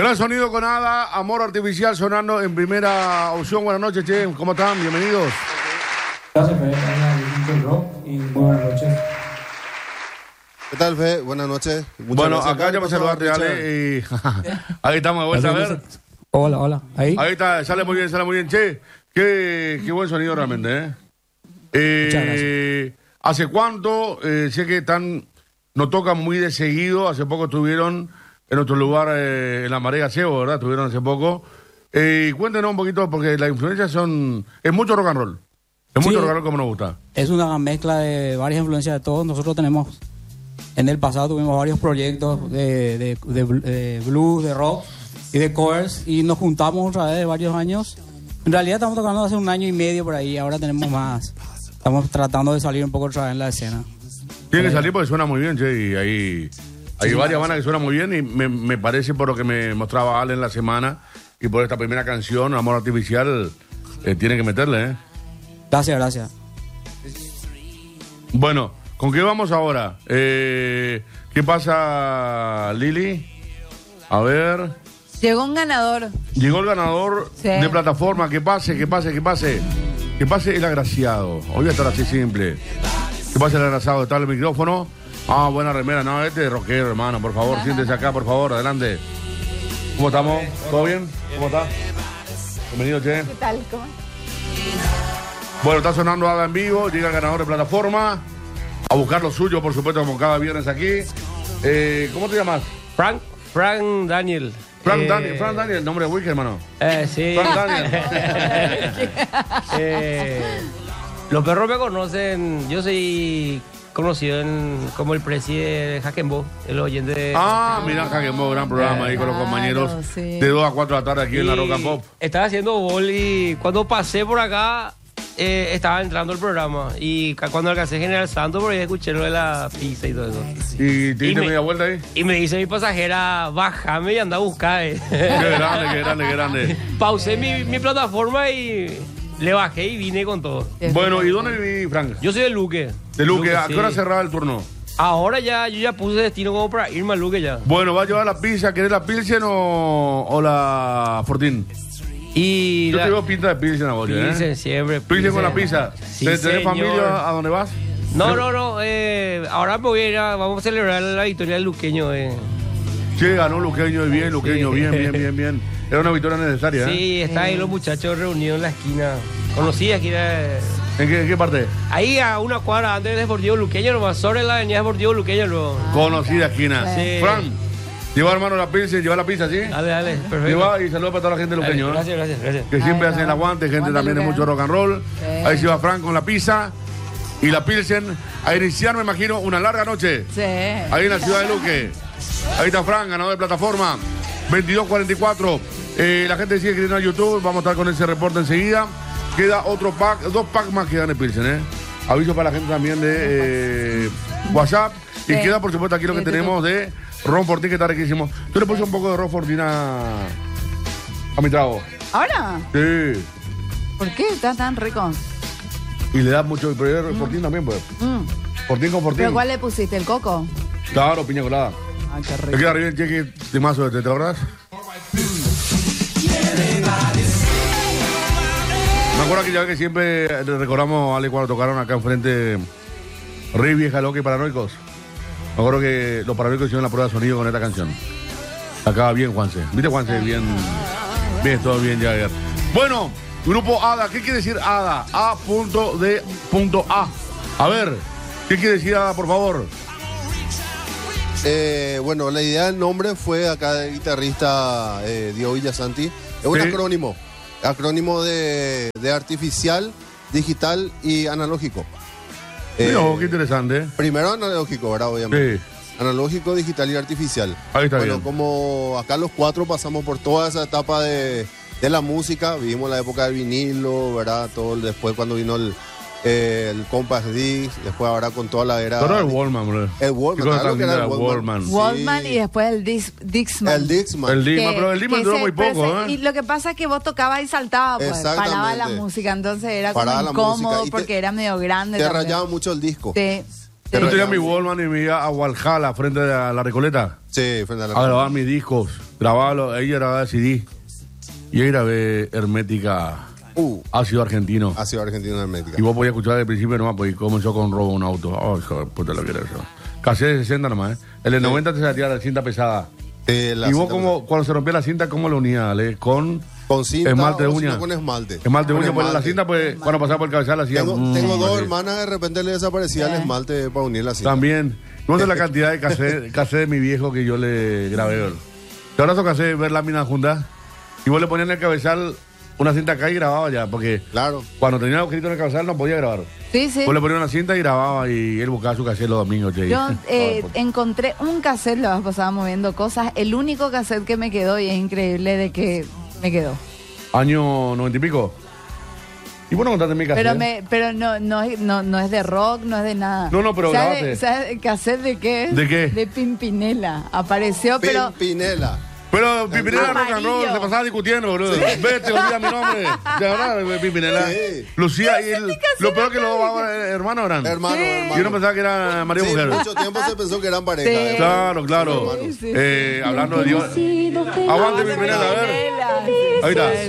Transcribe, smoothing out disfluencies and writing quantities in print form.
Gran sonido con Ada, Amor Artificial sonando en primera opción. Buenas noches, che. ¿Cómo están? Bienvenidos. Gracias, Fede. Rock y muy buenas noches. ¿Qué tal, Fede? Buenas noches. Bueno, acá ya me saludaste, Ale. Y... ahí estamos de vuelta, a ver. Hola. Ahí está, sale muy bien. Che, qué buen sonido realmente, Muchas gracias. ¿Hace cuánto? Sé que nos tocan muy de seguido. Hace poco estuvieron en otro lugar, en la Marea Cebo, ¿verdad? Estuvieron hace poco. Cuéntenos un poquito, porque la influencia es mucho rock and roll. Es mucho rock and roll como nos gusta. Es una mezcla de varias influencias de todos. Nosotros tenemos, en el pasado tuvimos varios proyectos de blues, de rock y de covers, y nos juntamos otra vez de varios años. En realidad estamos tocando hace 1 año y medio por ahí, ahora tenemos más. Estamos tratando de salir un poco otra vez en la escena. Tiene que salir porque suena muy bien, che, y hay varias bandas que suenan muy bien, y me parece, por lo que me mostraba Ale en la semana, y por esta primera canción, Amor Artificial, tiene que meterle, Gracias. Bueno, ¿con qué vamos ahora? ¿Qué pasa, Lili? A ver. Llegó un ganador. Llegó el ganador de plataforma. Que pase el agraciado. Hoy voy a estar así simple. Que pase el agraciado. Está el micrófono. Ah, buena remera. No, este es rockero, hermano. Por favor, siéntese acá, por favor. Adelante. ¿Cómo estamos? ¿Todo bien? ¿Cómo está? Bienvenido, che. ¿Qué tal? ¿Cómo? Bueno, está sonando Ada en vivo. Llega el ganador de plataforma. A buscar lo suyo, por supuesto, como cada viernes aquí. ¿Cómo te llamas? Frank Daniel. Frank Daniel, nombre de Wiki, hermano. Sí. Frank Daniel. Los perros me conocen. Yo soy conocido como el presidente de Hakenbo, el oyente de... Mira, Hakenbo, gran programa ahí con los compañeros de 2 a 4 de la tarde aquí en la Rock and Pop. Estaba haciendo bol y cuando pasé por acá estaba entrando el programa, y cuando alcancé General Santos por ahí escuché lo de la pizza y todo eso. ¿Y te diste media vuelta ahí? Y me dice mi pasajera, bájame y anda a buscar. Qué grande. Pausé mi plataforma y le bajé y vine con todo. Bueno, ¿y dónde viví, Frank? Yo soy de Luque. ¿De Luque? ¿A qué hora cerraba el turno? Ahora yo ya puse destino como para irme a Luque ya. Bueno, ¿va a llevar la pizza? ¿Querés la Pilsen o la Fortín? Y yo te veo pinta de Pilsen a vos, Pilsen siempre. Pilsen con la pizza. Sí, ¿Tenés familia a dónde vas? No. Ahora me voy a ir vamos a celebrar la victoria del luqueño. Che, ganó Luqueño, bien. Era una victoria necesaria, Sí, está ahí los muchachos reunidos en la esquina. Conocí aquí ¿En qué parte? Ahí a 1 cuadra antes de Deportivo Luqueño, nomás sobre la avenida Deportivo Luqueño luego. Conocida esquina. Sí. Fran, lleva, hermano, la pizza, lleva la pizza, ¿sí? Dale, perfecto. Lleva y saludos para toda la gente de Luqueño. Gracias. Que siempre hacen el aguante, gente también de mucho rock and roll. Ahí se va Fran con la pizza y la Pilsen a iniciar, me imagino, una larga noche. Sí. Ahí en la ciudad de Luque. Ahí está Fran, ganador de plataforma. 22:44. La gente sigue escribiendo a YouTube. Vamos a estar con ese reporte enseguida. Queda otro pack, 2 packs más que dan el Pilsen, Aviso para la gente también de WhatsApp. Y queda, por supuesto, aquí lo que tenemos de Ron Fortín, que está riquísimo. Tú le puse un poco de Ron Fortín a mi trago. ¿Ahora? Sí. ¿Por qué está tan rico? Y le da mucho. Pero el Fortín también, pues. Fortín con Fortín. ¿Pero cuál le pusiste? ¿El coco? Claro, piña colada. Ay, qué Te rico. queda bien, cheque, timazo, ¿te acordás? Me acuerdo que ya que siempre le recordamos a Ale cuando tocaron acá enfrente Rey Vieja Loca y Paranoicos. Me acuerdo que los Paranoicos hicieron la prueba de sonido con esta canción. Acaba bien, Juanse. ¿Viste, Juanse? Bien, todo bien ya ayer. Bueno, grupo Ada. ¿Qué quiere decir Ada? A.D.A. A ver, ¿qué quiere decir Ada, por favor? Bueno, la idea del nombre fue acá del guitarrista Diego Villasanti. Es un acrónimo de artificial, digital y analógico. Qué interesante. Primero analógico, ¿verdad? Obviamente. Sí. Analógico, digital y artificial. Ahí está bueno, bien. como acá los 4 pasamos por toda esa etapa de la música, vivimos la época del vinilo, ¿verdad? Todo después cuando vino el Compact Disc, después ahora con toda la era... Pero el Wallman, bro. El Wallman, claro que era el Wallman. Wallman Sí. y después el Dixman. El Dixman. El Dixman, pero el Dixman duró muy poco, Y lo que pasa es que vos tocabas y saltabas, pues, Exactamente. paraba la música, entonces era Paraba como la música incómodo y porque era medio grande. Te también. rayaba mucho el disco. Sí. Yo tenía mi Wallman y me iba a Walhalla, frente a la Recoleta, Sí, frente a la a grabar mis discos, grabarlos. Ella grababa CD. Y ahí grabé Hermética, Ácido Argentino. Ácido Argentino Hermética. Y vos podías escuchar desde el principio nomás, porque comenzó con Robo un auto. Oh, hijo de puta lo que era eso. Cassette de 60 nomás, ¿eh? El de 90 te salía la cinta pesada. Sí, la Y vos, cinta como cuando se rompía la cinta, ¿cómo lo unías, Ale? Con cinta esmalte de o si uña. no, con esmalte. Esmalte de Con uña, pues la esmalte. cinta, pues cuando pasaba por el cabezal hacía. Tengo dos así. hermanas, de repente le desaparecía el esmalte para unir la cinta. También. No sé la cantidad de cassette de mi viejo que yo le grabé. Te ahora cassette ver láminas juntas y vos le ponías en el cabezal una cinta acá y grababa ya, porque Claro. cuando tenía el agujerito en el cabezal no podía grabar. Sí, sí. Vos le ponías una cinta y grababa y él buscaba su cassette los domingos. che. Yo encontré un cassette, lo pasábamos viendo cosas. El único cassette que me quedó, y es increíble de que me quedó. Año 90 y pico. Y vos no contaste mi cassette. Pero no es de rock, no es de nada. No, pero grabaste. ¿Sabes cassette de qué? ¿De qué? De Pimpinela. Apareció, pero... Pimpinela. Pero Pimpinela rock and roll, Amarillo. se pasaba discutiendo, boludo. Vete, olvida mi nombre. De verdad, Pimpinela. Sí. Lucía, y lo peor que los hermanos eran. Hermano, Sí. hermano. Yo no pensaba que era marido y Sí, mujer. mucho tiempo se pensó que eran pareja. Sí. Claro, claro. Hermanos. Sí, Hablando de Dios. Aguante Pimpinela, a ver. Pimpinela. Ahí está.